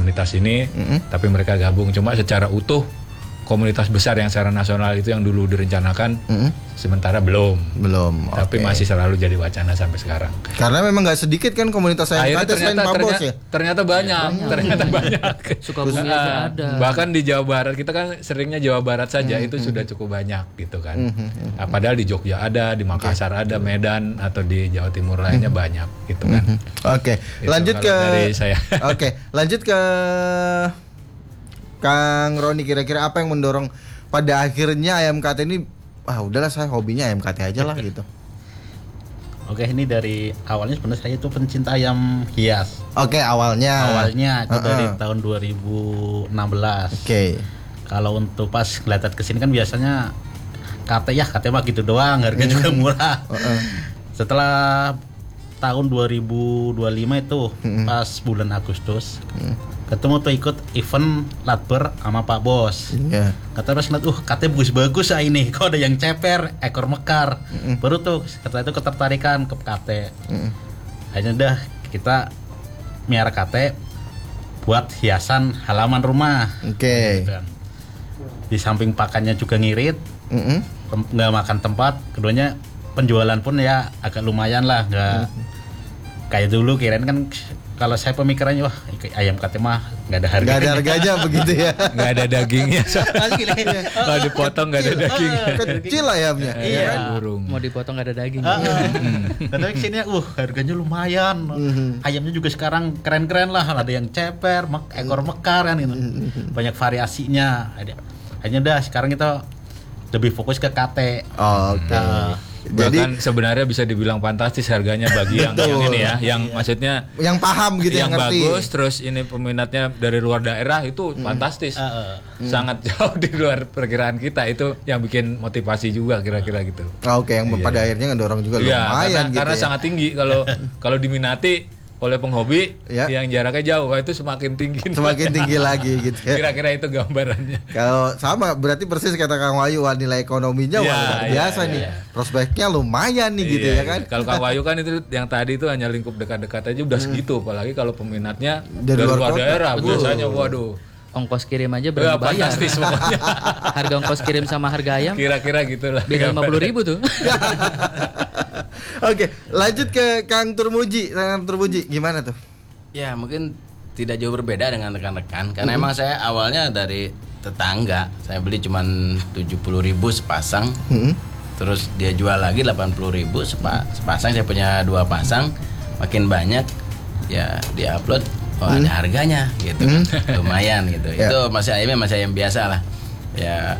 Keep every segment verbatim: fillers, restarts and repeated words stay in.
komunitas ini, mm-hmm. tapi mereka gabung. Cuma secara utuh komunitas besar yang secara nasional itu yang dulu direncanakan, mm-hmm. sementara belum. Belum. Tapi okay. masih selalu jadi wacana sampai sekarang. Karena memang nggak sedikit kan komunitas A M K T selain Pabos ternyata, ya. Ternyata banyak, banyak. ternyata banyak. Sukabumi aja ada. Bahkan di Jawa Barat, kita kan seringnya Jawa Barat saja, mm-hmm. itu sudah cukup banyak gitu kan. Mm-hmm. Nah, padahal di Jogja ada, di Makassar okay. ada, Medan atau di Jawa Timur lainnya mm-hmm. banyak gitu kan. Mm-hmm. Oke, okay. Gitu, lanjut ke dari saya. Oke, okay. lanjut ke Kang Roni, kira-kira apa yang mendorong pada akhirnya A M K T ini, ah udahlah saya hobinya A M K T aja lah gitu. Oke, ini dari awalnya sebenarnya saya itu pencinta ayam hias. Oke, awalnya. Awalnya itu uh-uh. dari tahun dua ribu enam belas. Oke. Kalau untuk pas ngeliat kesini kan biasanya K T ya, K T mah gitu doang, harganya juga murah. Uh-uh. Setelah tahun dua ribu dua puluh lima itu uh-uh. pas bulan Agustus. Uh-uh. Ketemu tuh ikut event Latber sama Pak Bos. Yeah. Kata pas ngeliat, uh katanya bagus-bagus ah ini. Kok ada yang ceper, ekor mekar. Mm-mm. Baru tuh kata itu ketertarikan ke K T. Mm-mm. Akhirnya udah kita miara K T buat hiasan halaman rumah. Oke. Okay. Gitu. Di samping pakannya juga ngirit, mm-mm. tem- nggak makan tempat. Keduanya penjualan pun ya agak lumayan lah, nggak mm-hmm. kayak dulu kirain kan. Kalau saya pemikirannya, wah ayam K T mah nggak ada harga. Nggak ada harganya begitu ya. Nggak ada dagingnya. Kalau dipotong nggak ada dagingnya. Kecil ayamnya. Iya. Burung. Mau dipotong nggak ada daging. Tapi kesini, uh harganya lumayan. Ayamnya juga sekarang keren-keren lah. Ada yang ceper, ekor mekar kan gitu. Banyak variasinya. Hanya dah sekarang kita lebih fokus ke K T. Oh, oke. Okay. Nah, bahkan jadi, sebenarnya bisa dibilang fantastis harganya bagi yang, yang ini ya, yang iya. maksudnya yang paham gitu, yang, yang ngerti. Bagus, terus ini peminatnya dari luar daerah itu hmm. fantastis, uh, uh. sangat jauh di luar perkiraan kita, itu yang bikin motivasi juga kira-kira gitu. Oh, oke, okay. yang iya. pada akhirnya ngedorong juga iya, lumayan karena, gitu karena ya. sangat tinggi kalau kalau diminati oleh penghobi ya. Yang jaraknya jauh itu semakin tinggi, semakin tinggi lagi gitu ya. Kira-kira itu gambarannya. Kalau sama berarti persis kata Kang Wahyu, wah nilai ekonominya ya, wah luar biasa ya, nih ya. Prospeknya lumayan nih ya, gitu ya, ya kan. Kalau Kang Wahyu kan itu yang tadi itu hanya lingkup dekat-dekat aja udah hmm. segitu, apalagi kalau peminatnya dari, dari luar, luar daerah betul. Biasanya waduh. Ongkos kirim aja berapa ya, bayar? Fantastis pokoknya. Harga ongkos kirim sama harga ayam kira-kira gitulah. Beda lima puluh ribu tuh. Oke, lanjut ke Kang Turmuji. Kang Turmuji gimana tuh? Ya mungkin tidak jauh berbeda dengan rekan-rekan karena mm-hmm. emang saya awalnya dari tetangga, saya beli cuma tujuh puluh ribu sepasang, mm-hmm. terus dia jual lagi delapan puluh ribu sepa- sepasang, saya punya dua pasang, makin banyak ya dia upload, oh mm-hmm. ada harganya gitu, mm-hmm. lumayan gitu, yeah. itu masih ayamnya masih ayam biasa lah, ya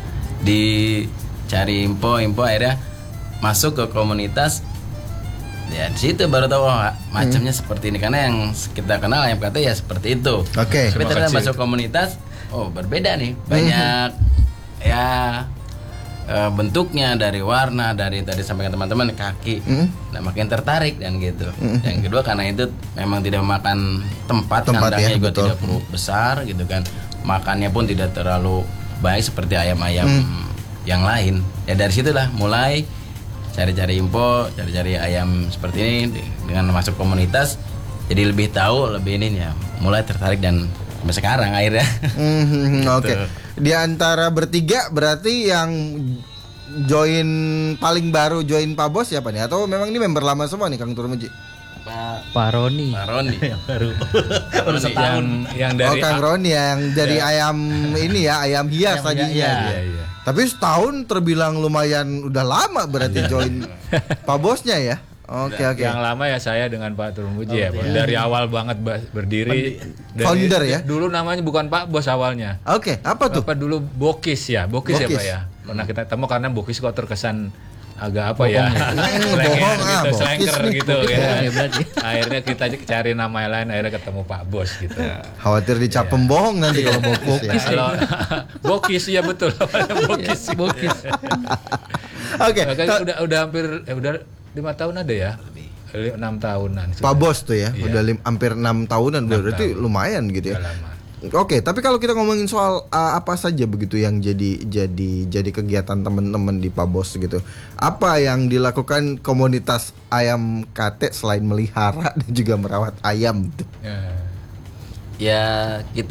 dicari info info akhirnya masuk ke komunitas. Ya di situ baru tahu oh, macamnya hmm. seperti ini karena yang kita kenal ayam K T ya seperti itu. Oke. Okay. Tapi ternyata masuk komunitas, oh berbeda nih, banyak hmm. ya e, bentuknya dari warna dari tadi sampaikan teman-teman kaki, hmm. nah makin tertarik dan gitu. Hmm. Yang kedua karena itu memang tidak memakan tempat, tempat kandangnya ya, juga betul. Tidak perlu besar gitu kan, makannya pun tidak terlalu baik seperti ayam-ayam hmm. yang lain. Ya dari situlah mulai cari-cari info, cari-cari ayam seperti ini dengan masuk komunitas, jadi lebih tahu, lebih ini ya, mulai tertarik dan sampai sekarang akhirnya. Mm-hmm, Oke. Okay. Di antara bertiga berarti yang join paling baru join Pak Bos siapa nih? Atau memang ini member lama semua nih Kang Turmuji? Pak Pak Roni. Pak Roni yang baru. Baru setahun. Yang, yang dari oh Kang Roni ya, yang dari ya. ayam ini ya, ayam hias tadinya. Iya, iya, iya. Tapi setahun terbilang lumayan udah lama berarti join Pak Bosnya ya. Oke okay, oke. Okay. Yang lama ya saya dengan Pak Turmuji oh, ya, ya. Dari awal banget berdiri. Dari, founder ya. Dulu namanya bukan Pak Bos awalnya. Oke, okay, apa tuh? Apa dulu Bokis ya, Bokis, Bokis. ya Pak ya. Pernah kita temu karena Bokis kok terkesan agak apa ya, bohong ah, gitu, slanker gitu ya. ya Akhirnya kita cari nama lain, akhirnya ketemu Pak Bos gitu. Khawatir dicap ya. Pembohong nanti kalau Bokis. Ya. Kalau Bokis ya betul, Bokis. Bokis. Oke. Udah udah hampir eh, udah lima tahun ada ya. enam tahunan. Pak Bos tuh ya, iya. udah lim, hampir enam tahunan berarti tahun. Lumayan gitu ya. Oke, okay, tapi kalau kita ngomongin soal uh, apa saja begitu yang jadi jadi jadi kegiatan teman-teman di Pak Bos gitu. Apa yang dilakukan komunitas ayam K T selain melihara dan juga merawat ayam gitu? Ya, ya kita